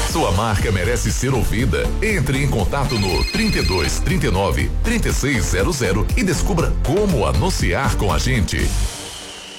Sua marca merece ser ouvida. Entre em contato no 32 39 3600 e descubra como anunciar com a gente.